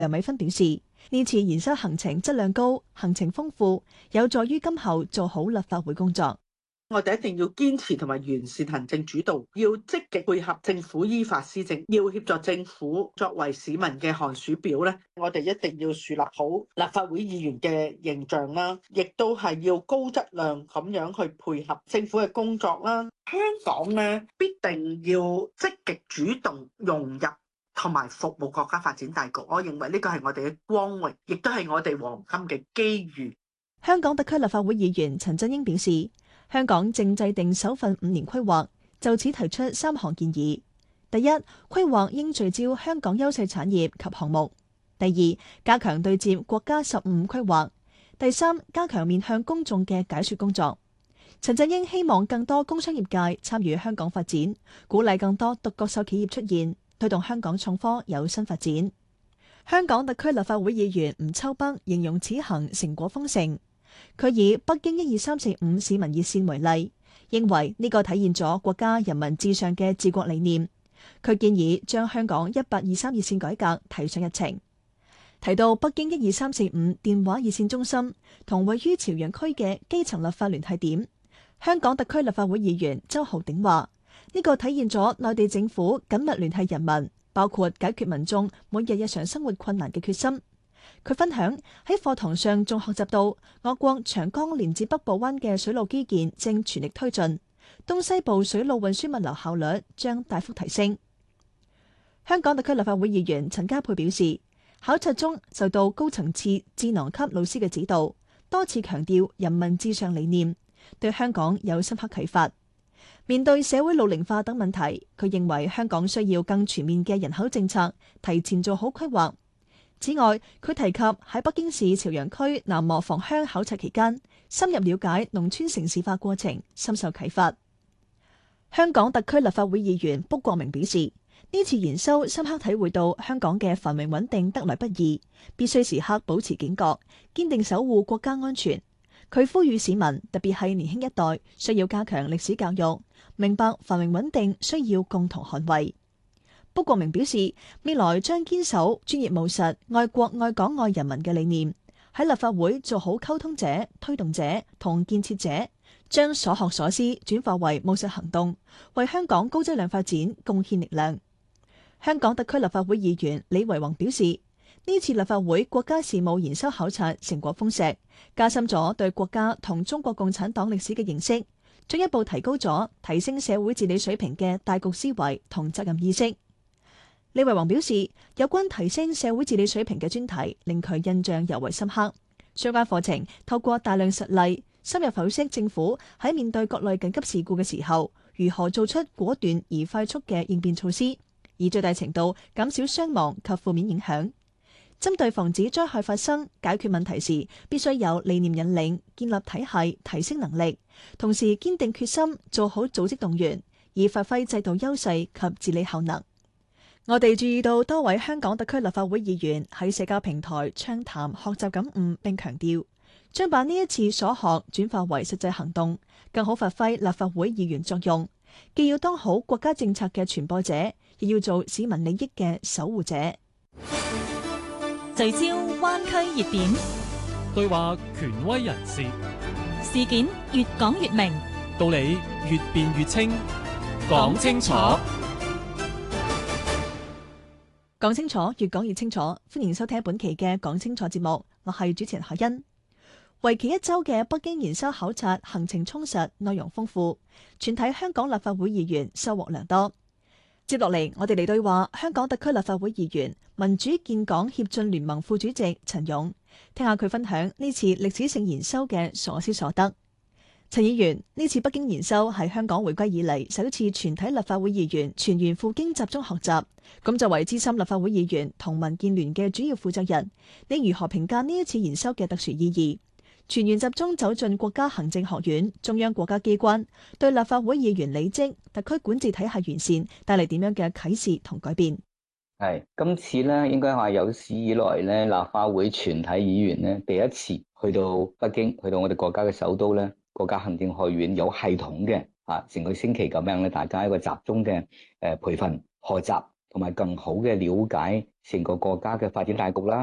梁美芬表示，呢次研修行程質量高，行程豐富，有助於今後做好立法會工作。 我哋一定要堅持同埋完善行政主導，要積極配合政府依法施政，要協助政府作為市民嘅寒暑表咧。我哋一定要樹立好立法會議員嘅形象啦，亦都係要高質量咁樣去配合政府嘅工作啦。香港咧必定要積極主動融入同埋服務國家發展大局。我認為呢個係我哋嘅光榮，亦都係我哋黃金嘅機遇。 香港特區立法會議員陳振英表示，香港正制定首份5年規劃，就此提出3項建議。第一，規劃應聚焦香港優勢產業及項目；第二，加強對接國家15規劃；第三，加強面向公眾嘅解說工作。陳振英希望更多工商業界參與香港發展，鼓勵更多獨角獸企業出現，推動香港創科有新發展。香港特區立法會議員吳秋北形容此行成果豐盛。佢以北京12345市民熱線為例，認為呢個體現咗國家人民至上嘅治國理念。佢建議將香港1823熱線改革提上日程。提到北京12345電話熱線中心同位於朝陽區嘅基層立法聯繫點，香港特區立法會議員周浩鼎話：呢個體現咗內地政府緊密聯繫人民，包括解決民眾每日日常生活困難嘅決心。佢分享喺課堂上仲學習到，我國長江連接北部灣嘅水路基建正全力推進，東西部水路運輸物流效率將大幅提升。香港特區立法會議員陳家珮表示，考察中受到高層次智囊級老師嘅指導，多次強調人民至上理念，對香港有深刻啟發。面對社會老齡化等問題，佢認為香港需要更全面嘅人口政策，提前做好規劃。此外，佢提及喺北京市朝陽區南磨房鄉考察期間，深入了解農村城市化過程，深受啟發。香港特區立法會議員卜國明表示，呢次研修深刻體會到香港嘅繁榮穩定得來不易，必須時刻保持警覺，堅定守護國家安全。佢呼籲市民，特別係年輕一代，需要加強歷史教育，明白繁榮穩定需要共同捍衛。卜國明表示，未來將堅守專業務實、愛國愛港愛人民嘅理念，喺立法會做好溝通者、推動者同建設者，將所學所思轉化為務實行動，為香港高質量發展貢獻力量。香港特區立法會議員李維宏表示，呢次立法會國家事務研修考察成果豐碩，加深咗對國家同中國共產黨歷史嘅認識，進一步提高咗提升社會治理水平嘅大局思維同責任意識。李維宏表示，有關提升社會治理水平嘅專題令佢印象尤為深刻。相關課程透過大量實例，深入剖析政府喺面對各類緊急事故嘅時候，如何做出果斷而快速嘅應變措施，以最大程度減少傷亡及負面影響。針對防止災害發生、解決問題時，必須有理念引領，建立體系，提升能力，同時堅定決心做好組織動員，以發揮制度優勢及治理效能。我哋注意到多位香港特區立法會議員喺社交平台暢談學習感悟，並強調將把呢一次所學轉化為實際行動，更好發揮立法會議員作用，既要當好國家政策嘅傳播者，亦要做市民利益嘅守護者。 聚焦灣區熱點， 對話權威人士， 事件越講越明， 道理越辯越清，講清楚。 講清楚，越講越清楚。歡迎收聽本期嘅講清楚節目，我係主持人海欣。為期1週嘅北京研修考察行程充實，內容豐富，全體香港立法會議員收穫良多。接落嚟，我哋嚟對話香港特區立法會議員民主建港協進聯盟副主席陳勇，聽下佢分享呢次歷史性研修嘅所思所得。陳議員，呢次北京研修係香港回歸以嚟首次全體立法會議員全員赴京集中學習。咁作為資深立法會議員同民建聯嘅主要負責人，你如何評價呢一次研修嘅特殊意義？全員集中走進國家行政學院，中央國家機關，對立法會議員履職、特區管治體系完善帶嚟點樣嘅啟示同改變？ 係今次咧，應該話有史以來咧，立法會全體議員咧第一次去到北京，去到我哋國家嘅首都咧，國家行政學院有系統嘅成個星期咁樣咧，大家一個集中嘅培訓學習，同埋更好嘅了解成個國家嘅發展大局啦。